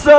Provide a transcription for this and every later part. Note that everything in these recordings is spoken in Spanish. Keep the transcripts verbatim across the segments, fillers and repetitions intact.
Alianza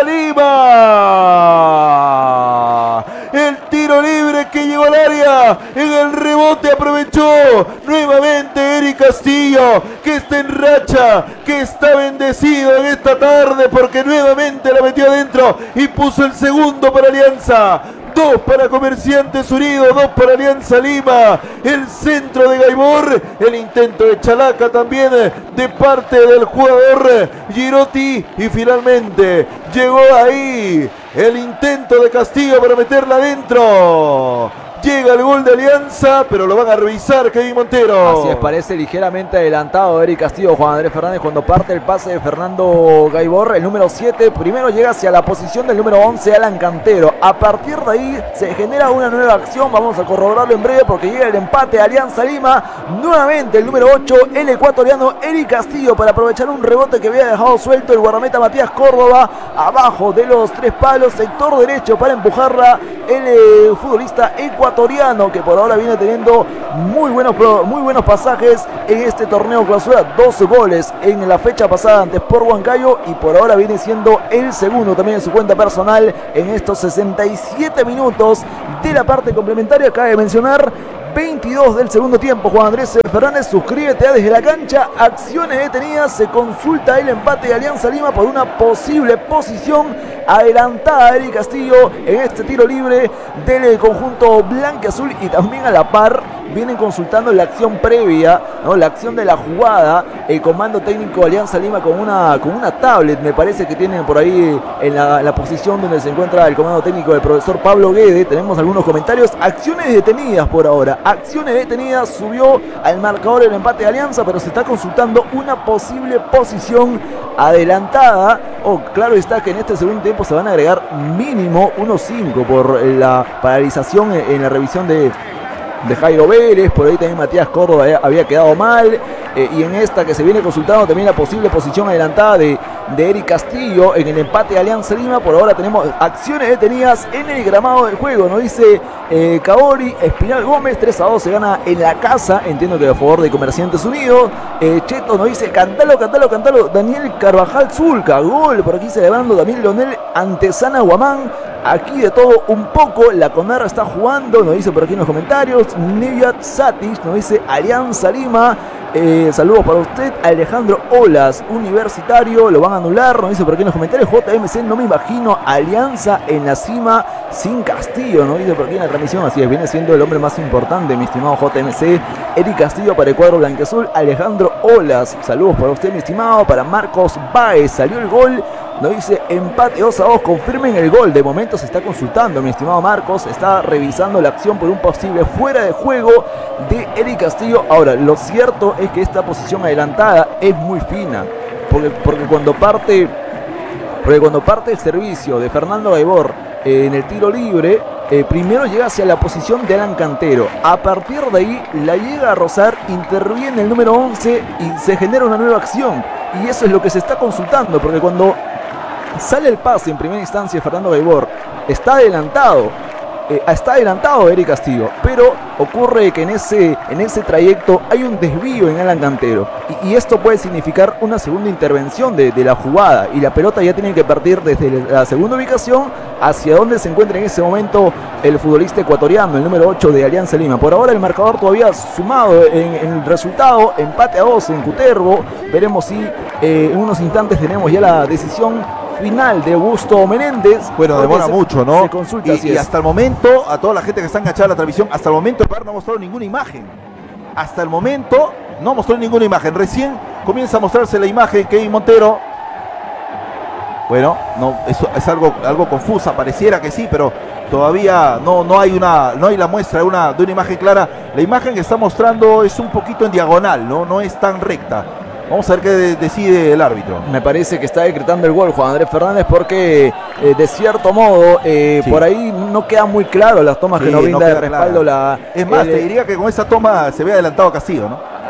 Lima. El tiro libre que llegó al área. En el rebote aprovechó nuevamente Eric Castillo, que está en racha, que está bendecido en esta tarde porque nuevamente la metió adentro y puso el segundo para Alianza. Dos para Comerciantes Unidos, dos para Alianza Lima. El centro de Gaibor, el intento de Chalaca también de parte del jugador Girotti. Y finalmente llegó ahí el intento de Castillo para meterla adentro. Llega el gol de Alianza, pero lo van a revisar Kevin Montero. Así es, parece ligeramente adelantado Eric Castillo, Juan Andrés Fernández, cuando parte el pase de Fernando Gaibor. El número siete primero llega hacia la posición del número once, Alan Cantero. A partir de ahí se genera una nueva acción. Vamos a corroborarlo en breve porque llega el empate de Alianza Lima. Nuevamente el número ocho, el ecuatoriano Eric Castillo, para aprovechar un rebote que había dejado suelto el guardameta Matías Córdoba. Abajo de los tres palos, sector derecho para empujarla el eh, futbolista ecuatoriano, que por ahora viene teniendo muy buenos, muy buenos pasajes en este torneo clausura. doce goles en la fecha pasada ante Sport Huancayo y por ahora viene siendo el segundo también en su cuenta personal en estos sesenta y siete minutos de la parte complementaria. Cabe mencionar veintidós del segundo tiempo. Juan Andrés Fernández, suscríbete a Desde la Cancha. Acciones detenidas, se consulta el empate de Alianza Lima por una posible posición adelantada de Eric Castillo en este tiro libre del conjunto blanquiazul, y también a la par vienen consultando la acción previa, ¿no? La acción de la jugada. El comando técnico de Alianza Lima con una, con una tablet, me parece que tienen por ahí en la, la posición donde se encuentra el comando técnico del profesor Pablo Guede. Tenemos algunos comentarios. Acciones detenidas por ahora. Acciones detenidas, subió al marcador el empate de Alianza, pero se está consultando una posible posición adelantada. Oh, claro está que en este segundo tiempo se van a agregar mínimo unos cinco por la paralización en la revisión de, de Jairo Vélez. Por ahí también Matías Córdoba había quedado mal. Eh, y en esta que se viene consultando también la posible posición adelantada de, de Eric Castillo en el empate de Alianza Lima. Por ahora tenemos acciones detenidas en el gramado del juego, nos dice eh, Cabori. Espinal Gómez, tres a dos se gana en la casa, entiendo que a favor de Comerciantes Unidos. eh, Cheto nos dice cantalo, cantalo, cantalo, Daniel Carvajal Zulca, gol por aquí celebrando también Leonel Antesana Guamán. Aquí de todo un poco, la Conarra está jugando, nos dice por aquí en los comentarios. Neviat Satis nos dice Alianza Lima. Eh, saludos para usted. Alejandro Olas, Universitario, lo van a anular, nos dice por aquí en los comentarios. J M C, no me imagino Alianza en la cima sin Castillo, nos dice por aquí en la transmisión. Así es, viene siendo el hombre más importante, mi estimado J M C. Eric Castillo para el cuadro blanquiazul. Alejandro Olas, saludos para usted, mi estimado. Para Marcos Baez, salió el gol. Nos dice empate dos a dos, confirmen el gol. De momento se está consultando, mi estimado Marcos. Está revisando la acción por un posible fuera de juego de Eric Castillo. Ahora, lo cierto es que esta posición adelantada es muy fina. Porque, porque, cuando, parte, porque cuando parte el servicio de Fernando Gaibor eh, en el tiro libre, eh, primero llega hacia la posición de Alan Cantero. A partir de ahí la llega a rozar, interviene el número once y se genera una nueva acción. Y eso es lo que se está consultando, porque cuando sale el pase en primera instancia Fernando Gaibor, está adelantado, eh, está adelantado Eric Castillo, pero ocurre que en ese, en ese trayecto hay un desvío en Alan Cantero, y, y esto puede significar una segunda intervención de, de la jugada, y la pelota ya tiene que partir desde la segunda ubicación hacia donde se encuentra en ese momento el futbolista ecuatoriano, el número ocho de Alianza Lima. Por ahora el marcador todavía sumado en, en el resultado, empate a dos en Cutervo. Veremos si eh, en unos instantes tenemos ya la decisión final de Augusto Menéndez. Bueno, demora se, mucho, ¿no? Se consulta, y, y hasta el momento, a toda la gente que está enganchada a la transmisión, hasta el momento el P A R no ha mostrado ninguna imagen. Hasta el momento no mostró ninguna imagen. Recién comienza a mostrarse la imagen Kevin Montero. Bueno, no, eso es algo, algo confusa, pareciera que sí, pero todavía no, no hay una, no hay la muestra de una, de una imagen clara. La imagen que está mostrando es un poquito en diagonal, no, no es tan recta. Vamos a ver qué de, decide el árbitro. Me parece que está decretando el gol Juan Andrés Fernández porque eh, de cierto modo eh, sí. por ahí no queda muy claro las tomas sí, que nos brinda no de respaldo la... Es más, eh, te diría que con esa toma se ve adelantado Castillo, ¿no?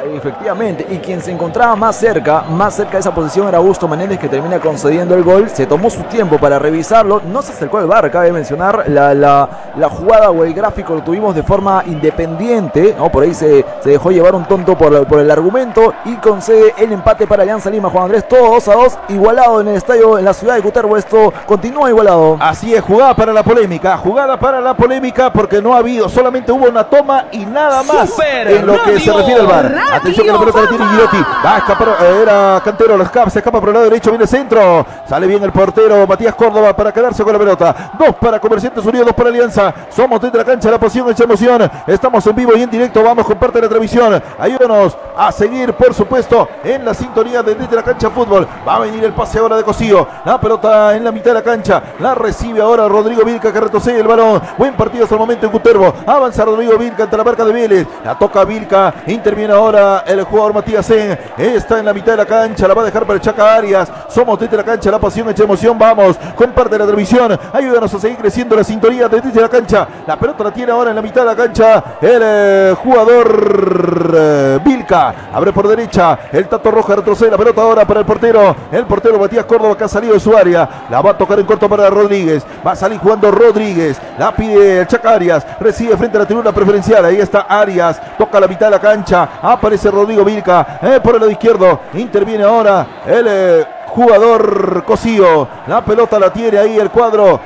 Efectivamente, y quien se encontraba más cerca, más cerca de esa posición era Augusto Menéndez, que termina concediendo el gol. Se tomó su tiempo para revisarlo, no se acercó al V A R, cabe mencionar, la, la, la jugada o el gráfico lo tuvimos de forma independiente, ¿no? Por ahí se, se dejó llevar un tonto por, por el argumento y concede el empate para Alianza Lima. Juan Andrés, todo dos a dos, igualado en el estadio, en la ciudad de Cutervo, esto continúa igualado. Así es, jugada para la polémica, jugada para la polémica, porque no ha habido, solamente hubo una toma y nada más Super en lo que Radio, se refiere al V A R. Radio Atención que la pelota la tiene Girotti, va a escapar, era Cantero, lo escapa, se escapa por el lado derecho, viene el centro, sale bien el portero Matías Córdoba para quedarse con la pelota. Dos para Comerciantes Unidos, dos para Alianza. Somos desde la cancha, la pasión, hecha emoción. Estamos en vivo y en directo, vamos con parte de la transmisión. Ayúdanos a seguir, por supuesto, en la sintonía de Desde la Cancha Fútbol. Va a venir el pase ahora de Cosío, la pelota en la mitad de la cancha, la recibe ahora Rodrigo Vilca, que retrocede el balón. Buen partido hasta el momento en Cutervo. Avanza Rodrigo Vilca ante la marca de Vélez, la toca Vilca, interviene ahora el jugador Matías Zen, está en la mitad de la cancha, la va a dejar para el Chaca Arias. Somos desde la cancha, la pasión hecha emoción, vamos, comparte la televisión, ayúdanos a seguir creciendo la sintonía de Desde la Cancha. La pelota la tiene ahora en la mitad de la cancha el eh, jugador eh, Vilca, abre por derecha, el Tato Roja retrocede la pelota ahora para el portero, el portero Matías Córdoba, que ha salido de su área, la va a tocar en corto para Rodríguez, va a salir jugando Rodríguez, la pide el Chaca Arias, recibe frente a la tribuna preferencial, ahí está Arias, toca la mitad de la cancha, aparece Rodrigo Vilca, eh, por el lado izquierdo, interviene ahora el eh, jugador Cosío, la pelota la tiene ahí el cuadro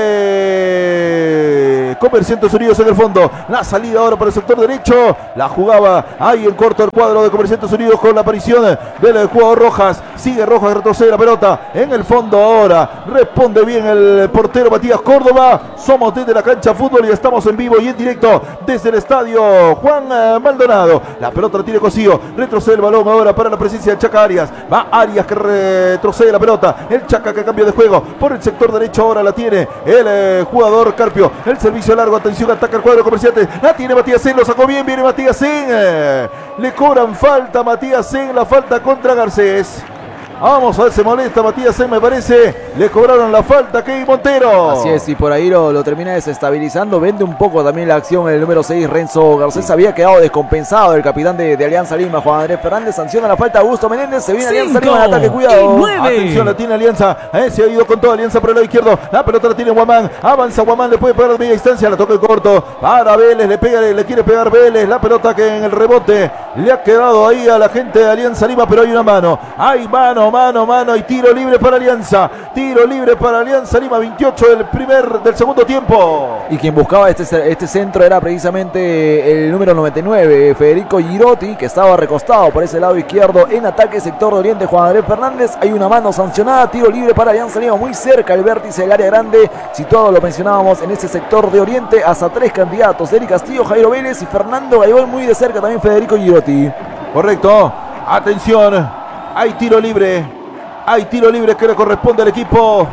de Comerciantes Unidos en el fondo, la salida ahora por el sector derecho, la jugaba ahí en corto el cuadro de Comerciantes Unidos con la aparición del jugador Rojas, sigue Rojas, retrocede la pelota en el fondo ahora, responde bien el portero Matías Córdoba. Somos desde la cancha fútbol y estamos en vivo y en directo desde el estadio Juan Maldonado, la pelota la tiene Cosío, retrocede el balón ahora para la presencia de Chaca Arias, va Arias que retrocede la pelota, el Chaca que cambia de juego, por el sector derecho ahora la tiene el eh, jugador Carpio, el servicio largo, atención, ataca el cuadro de Comerciantes, la tiene Matías Zen, lo sacó bien, viene Matías Zen, eh, le cobran falta Matías Zen, la falta contra Garcés. Vamos a ver, se molesta Matías Zen, me parece. Le cobraron la falta a Kevin Montero. Así es, y por ahí lo, lo termina desestabilizando. Vende un poco también la acción el número seis, Renzo Garcés. Había quedado descompensado el capitán de, de Alianza Lima, Juan Andrés Fernández. Sanciona la falta a Augusto Menéndez. Se viene Cinco Alianza Lima en ataque, cuidado. Atención, la tiene Alianza. Eh, se ha ido con toda Alianza por el lado izquierdo. La pelota la tiene Guamán. Avanza Guamán, le puede pegar de media distancia. La toca el corto para Vélez. Le pega, le quiere pegar Vélez. La pelota que en el rebote le ha quedado ahí a la gente de Alianza Lima, pero hay una mano. Hay mano, mano, mano y tiro libre para Alianza. Tiro libre para Alianza Lima, veintiocho del primer, del segundo tiempo. Y quien buscaba este, este centro era precisamente el número noventa y nueve, Federico Girotti, que estaba recostado por ese lado izquierdo en ataque, sector de oriente, Juan Andrés Fernández. Hay una mano sancionada, tiro libre para Alianza Lima, muy cerca el vértice del área grande, situado, lo mencionábamos, en ese sector de oriente, hasta tres candidatos, Eric Castillo, Jairo Vélez y Fernando Gaibol, muy de cerca también Federico Girotti. Correcto, atención, hay tiro libre, hay tiro libre que le corresponde al equipo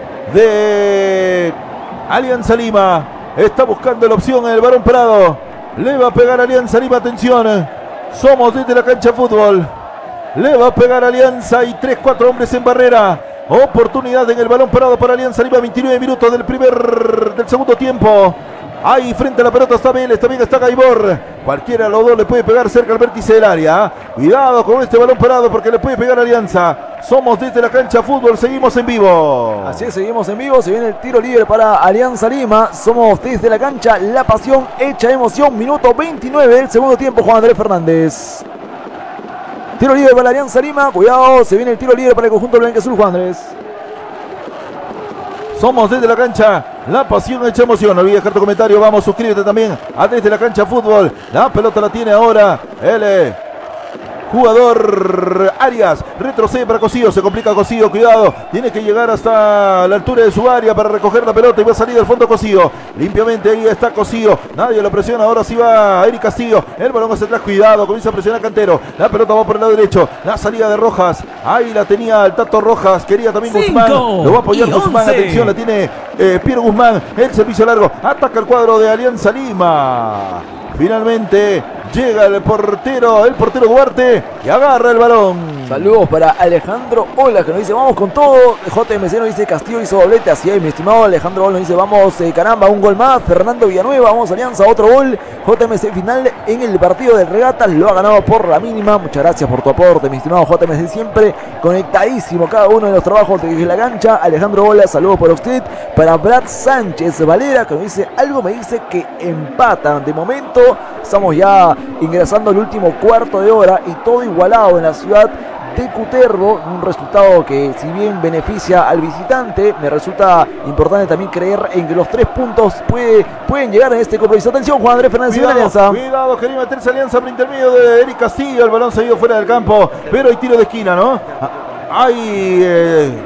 de Alianza Lima. Está buscando la opción en el Barón Prado, le va a pegar Alianza Lima, atención, somos desde la cancha fútbol, le va a pegar Alianza y tres, cuatro hombres en barrera. Oportunidad en el Balón Parado para Alianza Lima, veintinueve minutos del primer, del segundo tiempo. Ahí frente a la pelota está Vélez, también está Gaibor. Cualquiera de los dos le puede pegar cerca al vértice del área. Cuidado con este balón parado porque le puede pegar a Alianza. Somos desde la cancha fútbol, seguimos en vivo. Así es, seguimos en vivo, se viene el tiro libre para Alianza Lima. Somos desde la cancha, la pasión hecha emoción. Minuto veintinueve del segundo tiempo, Juan Andrés Fernández. Tiro libre para Alianza Lima, cuidado, se viene el tiro libre para el conjunto blanquiazul, Juan Andrés. Somos desde la cancha, la pasión hecha emoción. No olvides dejar tu comentario, vamos, suscríbete también a Desde la Cancha Fútbol. La pelota la tiene ahora el eh, jugador Arias, retrocede para Cosío, se complica Cosío, cuidado, tiene que llegar hasta la altura de su área para recoger la pelota y va a salir del fondo Cosío, limpiamente ahí está Cosío, nadie lo presiona, ahora sí va Eric Castillo, el balón hacia atrás, cuidado, comienza a presionar Cantero, la pelota va por el lado derecho, la salida de Rojas, ahí la tenía el Tato Rojas, quería también Guzmán, lo va a apoyar Guzmán, atención, la tiene eh, Piero Guzmán, el servicio largo, ataca el cuadro de Alianza Lima. Finalmente Llega el portero, el portero Duarte y agarra el balón. Saludos para Alejandro Ola, que nos dice vamos con todo. J M C nos dice Castillo hizo doblete, así es mi estimado. Alejandro Ola nos dice vamos, eh, caramba, un gol más. Fernando Villanueva, vamos Alianza, otro gol. J M C final en el partido de regatas, lo ha ganado por la mínima. Muchas gracias por tu aporte, mi estimado J M C, siempre conectadísimo cada uno de los trabajos de la cancha. Alejandro Ola, saludos para usted. Para Brad Sánchez Valera, que nos dice algo me dice que empatan. De momento estamos ya ingresando al último cuarto de hora y todo igualado en la ciudad de Cutervo, un resultado que si bien beneficia al visitante, me resulta importante también creer en que los tres puntos puede, pueden llegar en este compromiso. Atención, Juan Andrés Fernández, cuidado, Alianza. Cuidado, quería meterse Alianza por intermedio de Eric Castillo, el balón se ha ido fuera del campo, pero hay tiro de esquina, ¿no? Hay... Eh...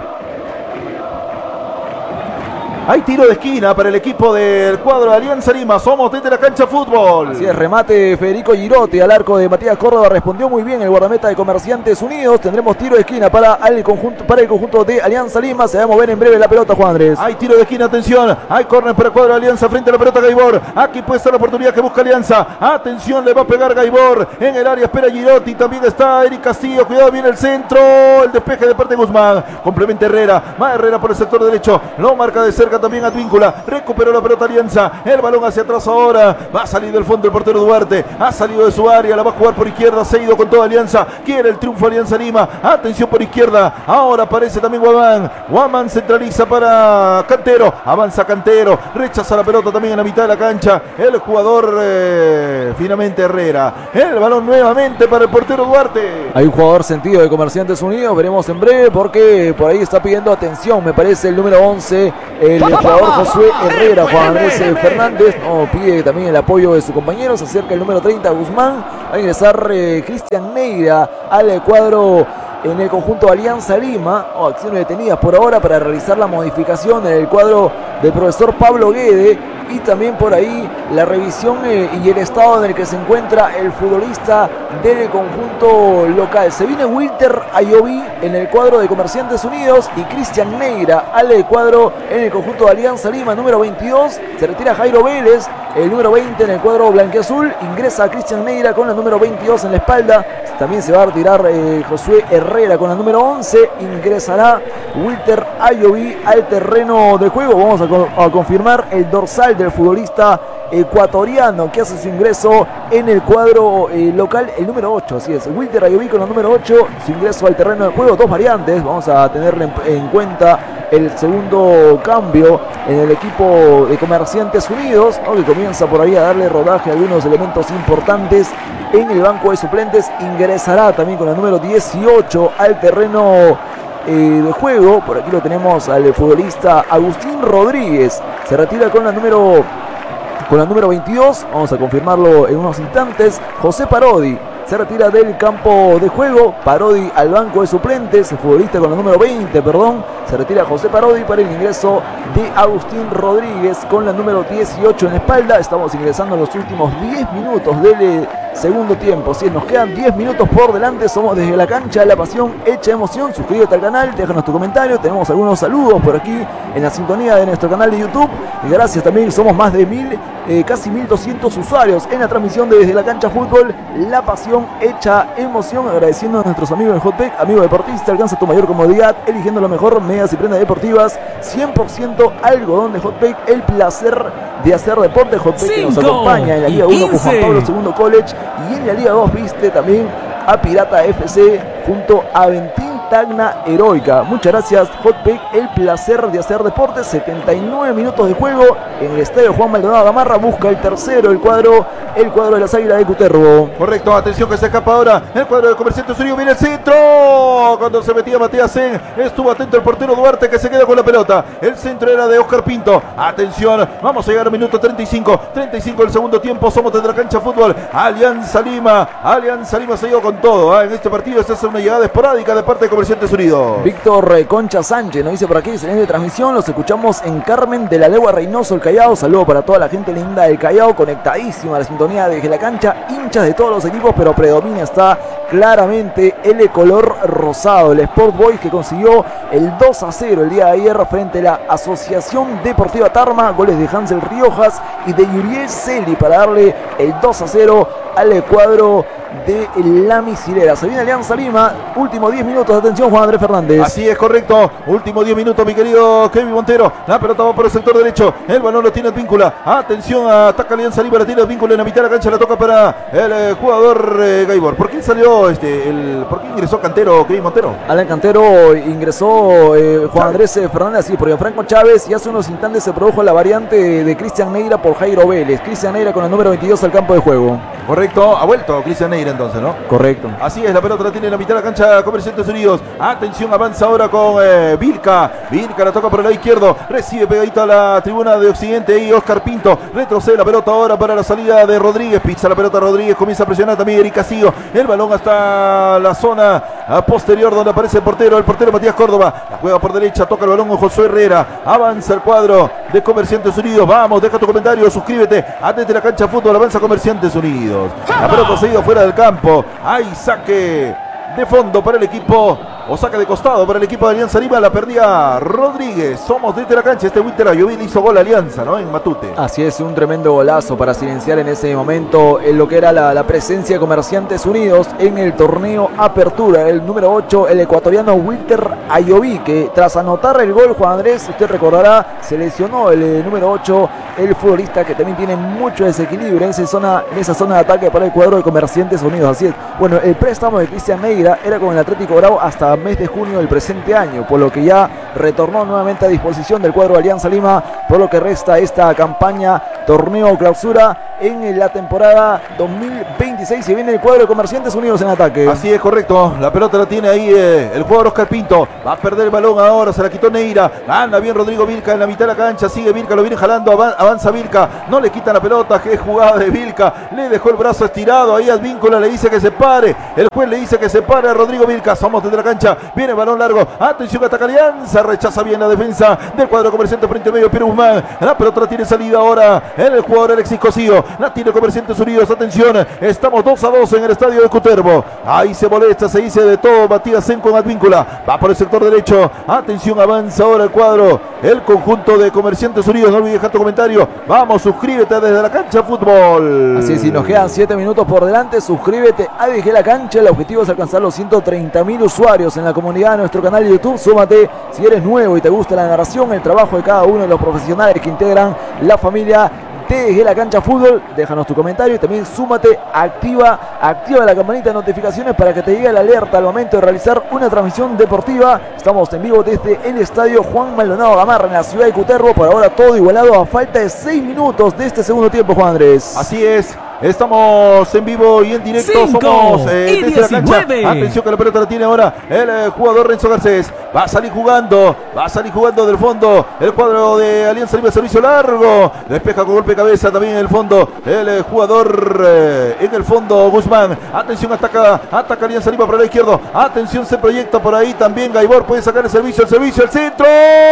Hay tiro de esquina para el equipo del cuadro de Alianza Lima. Somos desde la cancha fútbol. Así es, remate Federico Girotti al arco de Matías Córdoba. Respondió muy bien el guardameta de Comerciantes Unidos. Tendremos tiro de esquina para el conjunto, para el conjunto de Alianza Lima. Se va a mover en breve la pelota, Juan Andrés. Hay tiro de esquina, atención. Hay córner para el cuadro de Alianza frente a la pelota Gaibor. Aquí puede estar la oportunidad que busca Alianza. Atención, le va a pegar Gaibor. En el área espera Girotti. También está Eric Castillo. Cuidado, viene el centro. El despeje de parte de Guzmán. Complementa Herrera. Más Herrera por el sector derecho. Lo marca de cerca también Advíncula. Recuperó la pelota Alianza. El balón hacia atrás ahora. Va a salir del fondo el portero Duarte. Ha salido de su área. La va a jugar por izquierda. Se ha ido con toda Alianza. Quiere el triunfo Alianza Lima. Atención por izquierda. Ahora aparece también Guamán. Guamán centraliza para Cantero. Avanza Cantero. Rechaza la pelota también en la mitad de la cancha. El jugador eh, finalmente Herrera. El balón nuevamente para el portero Duarte. Hay un jugador sentido de Comerciantes Unidos. Veremos en breve porque por ahí está pidiendo atención. Me parece el número once. El jugador Josué Herrera. Juan Andrés Fernández no, pide también el apoyo de su compañero. Se acerca el número treinta Guzmán. Va a ingresar eh, Cristian Neira al cuadro en el conjunto de Alianza Lima. Oh, acciones detenidas por ahora para realizar la modificación en el cuadro del profesor Pablo Guede. Y también por ahí la revisión eh, y el estado en el que se encuentra el futbolista del conjunto local. Se viene Wilter Ayoví en el cuadro de Comerciantes Unidos y Cristian Neira al cuadro en el conjunto de Alianza Lima, número veintidós. Se retira Jairo Vélez, el número veinte en el cuadro blanquiazul. Ingresa Cristian Neira con la número veintidós en la espalda. También se va a retirar eh, Josué Herrera con la número once. Ingresará Wilter Ayoví al terreno de juego. Vamos a, co a confirmar el dorsal del futbolista ecuatoriano que hace su ingreso en el cuadro eh, local, el número ocho, así es, Wilter Ayoví con el número ocho, su ingreso al terreno de juego. Dos variantes, vamos a tener en, en cuenta el segundo cambio en el equipo de Comerciantes Unidos, ¿no? Que comienza por ahí a darle rodaje a algunos elementos importantes en el banco de suplentes. Ingresará también con el número dieciocho al terreno eh, de juego. Por aquí lo tenemos al futbolista Agustín Rodríguez. Se retira con la número con la número veintidós. Vamos a confirmarlo en unos instantes. José Parodi se retira del campo de juego. Parodi al banco de suplentes. El futbolista con la número veinte, perdón. Se retira José Parodi para el ingreso de Agustín Rodríguez con la número dieciocho en la espalda. Estamos ingresando en los últimos diez minutos del segundo tiempo. Si nos quedan diez minutos por delante, somos desde la cancha de la pasión hecha emoción. Suscríbete al canal, déjanos tu comentario. Tenemos algunos saludos por aquí en la sintonía de nuestro canal de YouTube. Y gracias también, somos más de mil, eh, casi mil doscientos usuarios en la transmisión de Desde la Cancha Fútbol. La pasión hecha emoción. Agradeciendo a nuestros amigos de Hotpek, amigo deportista, alcanza tu mayor comodidad eligiendo lo mejor, medias y prendas deportivas cien por ciento algodón de Hotpek. El placer de hacer deporte. Hotpek que nos acompaña en la Liga uno con Juan Pablo segundo College y en la Liga dos viste también a Pirata F C junto a Ventín Tacna Heroica. Muchas gracias Hotpek, el placer de hacer deporte. setenta y nueve minutos de juego en el estadio Juan Maldonado Gamarra. Busca el tercero el cuadro el cuadro de las Águilas de Cutervo. Correcto, atención que se escapa ahora el cuadro de Comerciantes Unidos. Viene el centro. Cuando se metía Matías Zen, estuvo atento el portero Duarte que se queda con la pelota. El centro era de Oscar Pinto. Atención, vamos a llegar al minuto treinta y cinco. treinta y cinco del segundo tiempo. Somos desde la cancha fútbol. Alianza Lima. Alianza Lima se dio con todo. ¿eh? En este partido se hace una llegada esporádica de parte de Comerciantes Unidos. Víctor Concha Sánchez nos dice por aquí, excelente transmisión. Los escuchamos en Carmen de la Legua Reynoso, el Callao. Saludo para toda la gente linda del Callao, conectadísima a la sintonía desde la cancha. Hinchas de todos los equipos, pero predomina está claramente el color rosado. El Sport Boys que consiguió el dos a cero el día de ayer frente a la Asociación Deportiva Tarma. Goles de Hansel Riojas y de Yuriel Celi para darle el dos a cero al cuadro de la Misilera. Se viene Alianza Lima, últimos diez minutos, atención Juan Andrés Fernández. Así es, correcto, últimos diez minutos, mi querido Kevin Montero. La pelota va por el sector derecho, el balón lo tiene Advíncula. Atención, ataca Alianza Lima, la tiene Advíncula en la mitad de la cancha, la toca para el eh, jugador eh, Gaibor. ¿Por qué salió este, el, por qué ingresó Cantero, Kevin Montero? Alan Cantero ingresó eh, Juan Andrés eh, Fernández, sí, porque Franco Chávez, y hace unos instantes se produjo la variante de, de Cristian Neira por Jairo Vélez. Cristian Neira con el número veintidós al campo de juego. Correcto, ha vuelto Cristian Neira entonces, ¿no? Correcto. Así es, la pelota la tiene en la mitad de la cancha Comerciantes Unidos. Atención, avanza ahora con eh, Vilca. Vilca la toca por el lado izquierdo. Recibe pegadito a la tribuna de Occidente y Oscar Pinto. Retrocede la pelota ahora para la salida de Rodríguez. Pisa la pelota Rodríguez. Comienza a presionar también Eric Castillo. El balón hasta la zona posterior donde aparece el portero. El portero Matías Córdoba. La juega por derecha. Toca el balón con Josué Herrera. Avanza el cuadro de Comerciantes Unidos. Vamos, deja tu comentario. Suscríbete. Atente la cancha fútbol. Avanza Comerciantes Unidos. La pelota se ha ido fuera del campo. Hay saque de fondo para el equipo, o saque de costado para el equipo de Alianza Lima. La perdía Rodríguez. Somos desde la cancha. Este Winter Ayoví hizo gol a Alianza, ¿no? En Matute. Así es, un tremendo golazo para silenciar en ese momento en lo que era la, la presencia de Comerciantes Unidos en el torneo Apertura. El número ocho, el ecuatoriano Winter Ayoví, que tras anotar el gol, Juan Andrés, usted recordará, se lesionó el, el número ocho, el futbolista que también tiene mucho desequilibrio en esa zona, en esa zona de ataque para el cuadro de Comerciantes Unidos. Así es. Bueno, el préstamo de Cristian Neira era con el Atlético Grau hasta mes de junio del presente año, por lo que ya retornó nuevamente a disposición del cuadro de Alianza Lima por lo que resta esta campaña torneo clausura en la temporada dos mil veintiséis. Se viene el cuadro de Comerciantes Unidos en ataque. Así es, correcto, la pelota la tiene ahí eh, el jugador Oscar Pinto. Va a perder el balón ahora, se la quitó Neira. Anda bien Rodrigo Vilca en la mitad de la cancha. Sigue Vilca, lo viene jalando, avanza Vilca. No le quitan la pelota, que es jugada de Vilca. Le dejó el brazo estirado, ahí Advíncula le dice que se pare. El juez le dice que se pare a Rodrigo Vilca. Somos desde la cancha, viene el balón largo. Atención, ataca Alianza, rechaza bien la defensa del cuadro Comerciantes frente medio, Piero Guzmán. La pelota la tiene salida ahora en el jugador Alexis Cosío. La tiene Comerciantes Unidos, atención, estamos dos a dos en el estadio de Cutervo. Ahí se molesta, se dice de todo Matías Sen con Advíncula. Va por el sector derecho, atención, avanza ahora el cuadro, el conjunto de Comerciantes Unidos. No olvides dejar tu comentario. Vamos, suscríbete desde la cancha fútbol. Así es, si nos quedan siete minutos por delante, suscríbete a Desde la Cancha. El objetivo es alcanzar los ciento treinta mil usuarios en la comunidad de nuestro canal de YouTube. Súmate si eres nuevo y te gusta la narración, el trabajo de cada uno de los profesionales que integran la familia Desde la Cancha Fútbol. Déjanos tu comentario y también súmate, activa, activa la campanita de notificaciones para que te llegue la alerta al momento de realizar una transmisión deportiva. Estamos en vivo desde el estadio Juan Maldonado Gamarra en la ciudad de Cutervo. Por ahora todo igualado a falta de seis minutos de este segundo tiempo, Juan Andrés. Así es. Estamos en vivo y en directo. Cinco Somos eh, y desde la cancha. diecinueve. Atención que la pelota la tiene ahora el eh, jugador Renzo Garcés. Va a salir jugando. Va a salir jugando del fondo. El cuadro de Alianza Lima, servicio largo. Despeja con golpe de cabeza también en el fondo. El eh, jugador eh, en el fondo Guzmán. Atención, ataca, ataca Alianza Lima por el lado izquierdo. Atención, se proyecta por ahí también Gaibor. Puede sacar el servicio, el servicio, el centro.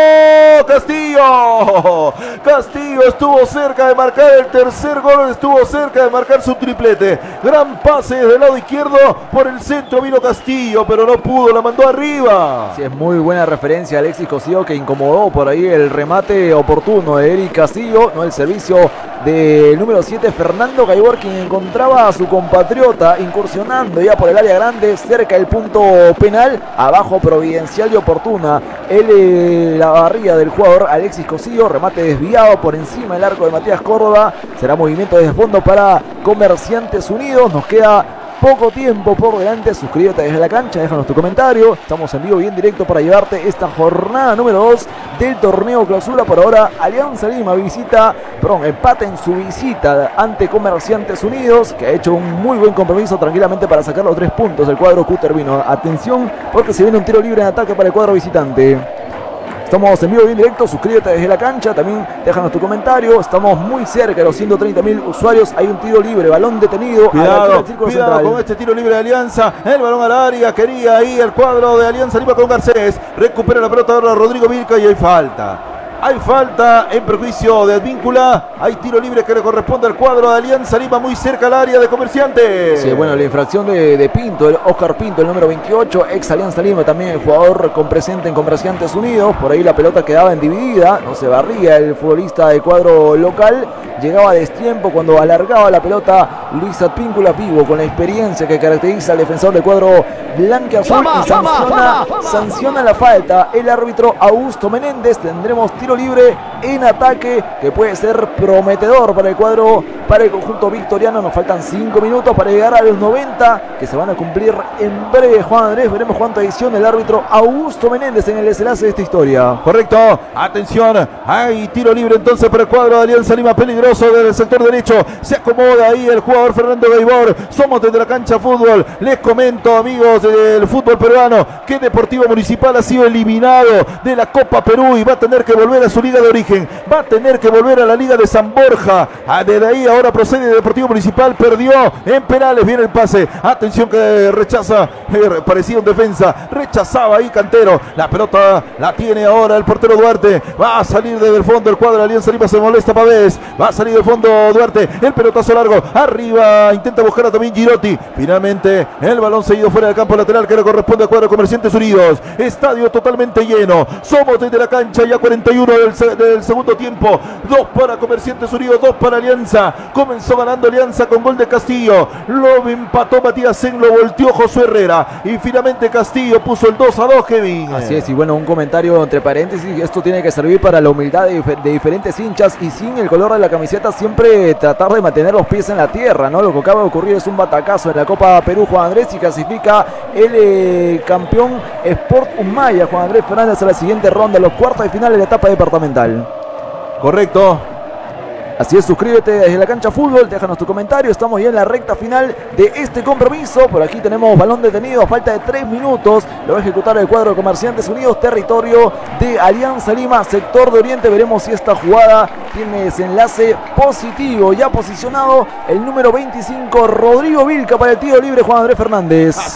Castillo. Castillo estuvo cerca de marcar el tercer gol. Estuvo cerca de marcar su triplete. Gran pase desde el lado izquierdo. Por el centro vino Castillo, pero no pudo, la mandó arriba. Sí, es muy buena referencia a Alexis Cosío, que incomodó por ahí el remate oportuno de Eric Castillo, no el servicio del número siete, Fernando Gaibor, quien encontraba a su compatriota incursionando ya por el área grande, cerca del punto penal, abajo providencial y oportuna el, eh, la barrilla del jugador Alexis Cosío, remate desviado por encima del arco de Matías Córdoba. Será movimiento desde fondo para Comerciantes Unidos. Nos queda poco tiempo por delante. Suscríbete desde la cancha, déjanos tu comentario. Estamos en vivo y en directo para llevarte esta jornada número dos del torneo clausura. Por ahora Alianza Lima visita, perdón, empate en su visita ante Comerciantes Unidos, que ha hecho un muy buen compromiso tranquilamente para sacar los tres puntos del cuadro Cutervino. Atención, porque se viene un tiro libre en ataque para el cuadro visitante. Estamos en vivo y en directo, suscríbete desde la cancha, también déjanos tu comentario. Estamos muy cerca de los ciento treinta mil usuarios. Hay un tiro libre, balón detenido. Cuidado, del círculo cuidado central. con este tiro libre de Alianza. El balón al área, quería ahí el cuadro de Alianza Lima con Garcés. Recupera la pelota ahora Rodrigo Vilca y hay falta. Hay falta en perjuicio de Advíncula. Hay tiro libre que le corresponde al cuadro de Alianza Lima, muy cerca al área de Comerciantes. Sí, bueno, la infracción de, de Pinto, el Oscar Pinto, el número veintiocho, ex Alianza Lima, también el jugador con presente en Comerciantes Unidos. Por ahí la pelota quedaba en dividida, no se barría el futbolista del cuadro local. Llegaba a destiempo cuando alargaba la pelota Luis Advíncula, vivo con la experiencia que caracteriza al defensor del cuadro blanquiazul, y sanciona, sanciona la falta el árbitro Augusto Menéndez. Tendremos tiro libre en ataque que puede ser prometedor para el cuadro, para el conjunto victoriano. Nos faltan cinco minutos para llegar a los noventa, que se van a cumplir en breve, Juan Andrés. Veremos cuánta edición el árbitro Augusto Menéndez en el desenlace de esta historia. Correcto, atención, hay tiro libre entonces para el cuadro de Alianza Lima, peligroso del sector derecho. Se acomoda ahí el jugador Fernando Gaibor. Somos desde la cancha fútbol. Les comento, amigos del fútbol peruano, que Deportivo Municipal ha sido eliminado de la Copa Perú y va a tener que volver a su liga de origen. Va a tener que volver a la liga de San Borja. Desde ahí ahora procede Deportivo Municipal. Perdió en penales. Viene el pase. Atención que rechaza. Eh, parecía un defensa. Rechazaba ahí Cantero. La pelota la tiene ahora el portero Duarte. Va a salir desde el fondo el cuadro de Alianza Lima. Se molesta Pavés. Va a salir del fondo Duarte. El pelotazo largo. Arriba. Intenta buscar a también Girotti. Finalmente el balón seguido fuera del campo lateral que le corresponde al cuadro de Comerciantes Unidos. Estadio totalmente lleno. Somos desde la cancha ya cuarenta y uno del, del segundo tiempo. Dos para Comerciantes Unidos, dos para Alianza. Comenzó ganando Alianza con gol de Castillo. Lo empató Matías Sen, lo volteó Josué Herrera. Y finalmente Castillo puso el dos a dos, Kevin. Así es, y bueno, un comentario entre paréntesis. Esto tiene que servir para la humildad de, de diferentes hinchas y sin el color de la camiseta siempre tratar de mantener los pies en la tierra, ¿no? Lo que acaba de ocurrir es un batacazo en la Copa Perú, Juan Andrés, y clasifica el eh, campeón Sport Humaya, Juan Andrés Fernández, a la siguiente ronda, los cuartos de final de la etapa departamental. Correcto. Así es, suscríbete desde la cancha fútbol, déjanos tu comentario, estamos ya en la recta final de este compromiso. Por aquí tenemos balón detenido a falta de tres minutos, lo va a ejecutar el cuadro de Comerciantes Unidos, territorio de Alianza Lima, sector de Oriente. Veremos si esta jugada tiene desenlace positivo. Ya posicionado el número veinticinco, Rodrigo Vilca, para el tiro libre, Juan Andrés Fernández.